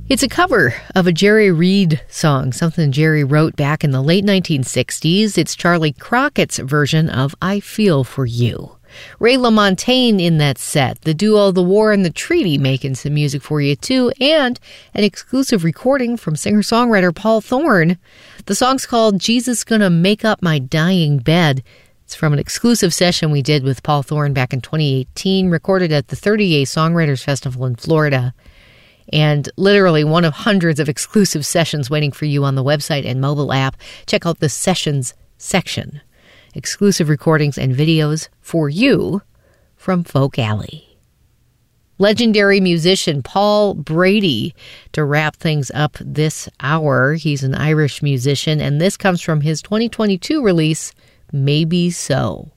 It's a cover of a Jerry Reed song, something Jerry wrote back in the late 1960s. It's Charlie Crockett's version of I Feel For You. Ray LaMontagne in that set, the duo The War and the Treaty making some music for you too, and an exclusive recording from singer-songwriter Paul Thorne. The song's called Jesus Gonna Make Up My Dying Bed. It's from an exclusive session we did with Paul Thorne back in 2018, recorded at the 30A Songwriters Festival in Florida. And literally one of hundreds of exclusive sessions waiting for you on the website and mobile app. Check out the Sessions section. Exclusive recordings and videos for you from Folk Alley. Legendary musician Paul Brady to wrap things up this hour. He's an Irish musician, and this comes from his 2022 release, Maybe So.